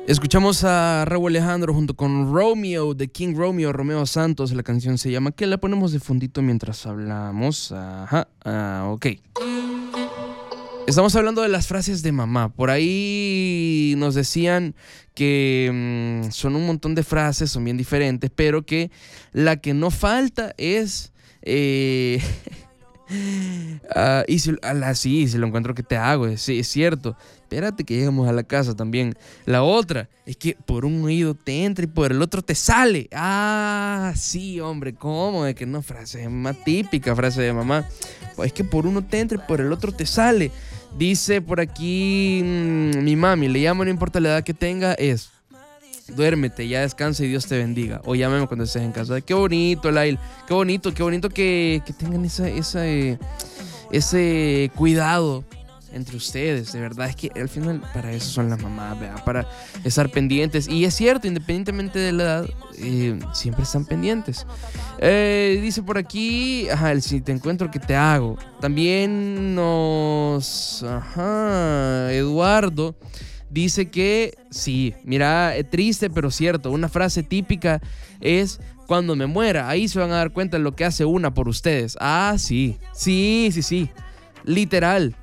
Escuchamos a Rauw Alejandro junto con Romeo, de King Romeo, Romeo Santos. La canción se llama ¿Qué? La ponemos de fondito mientras hablamos. Ajá, ok. Estamos hablando de las frases de mamá. Por ahí nos decían que son un montón de frases, son bien diferentes, pero que la que no falta es... y si lo encuentro, ¿qué te hago? Sí, es cierto. Espérate que llegamos a la casa también. La otra es que por un oído te entra y por el otro te sale. Ah, sí, hombre, ¿cómo? De que no, frase más típica, frase de mamá. Pues es que por uno te entra y por el otro te sale. Dice por aquí mi mami, le llamo, no importa la edad que tenga, es: duérmete, ya descansa y Dios te bendiga. O llámame cuando estés en casa. Qué bonito, Lail. Qué bonito que tengan ese cuidado entre ustedes. De verdad, es que al final para eso son las mamás, ¿verdad? Para estar pendientes. Y es cierto, independientemente de la edad, siempre están pendientes. Dice por aquí, el si te encuentro, ¿qué te hago? También Eduardo dice que sí, mira, triste pero cierto. Una frase típica es: cuando me muera, ahí se van a dar cuenta de lo que hace una por ustedes. Ah, sí, literal.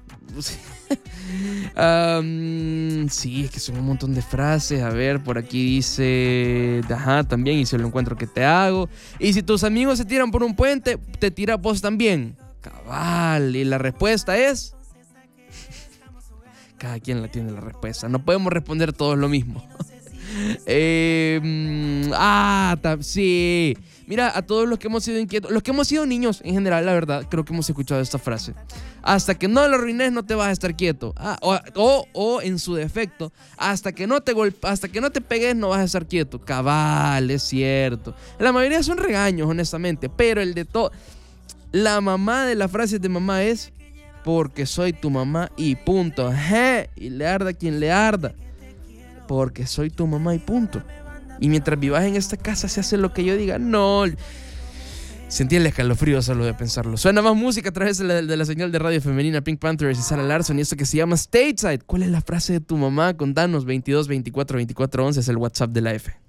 Sí, es que son un montón de frases. A ver, por aquí dice también, y si lo encuentro, ¿qué te hago? Y si tus amigos se tiran por un puente, te tiras vos también. Cabal. Y la respuesta es... cada quien la tiene la respuesta. No podemos responder todos lo mismo. Sí. Mira, a todos los que hemos sido inquietos, los que hemos sido niños en general, la verdad, creo que hemos escuchado esta frase: hasta que no lo arruines no te vas a estar quieto. O en su defecto, hasta que no te pegues no vas a estar quieto. Cabal, es cierto. La mayoría son regaños, honestamente, pero la mamá de las frases de mamá es: porque soy tu mamá y punto. Y le arda quien le arda. Porque soy tu mamá y punto. Y mientras vivas en esta casa se hace lo que yo diga. No. Sentí el escalofrío solo de pensarlo. Suena más música a través de la señal de radio femenina Pink Panthers y Sarah Larson, y esto que se llama Stateside. ¿Cuál es la frase de tu mamá? Contanos. 22 24 24 11 es el WhatsApp de la F.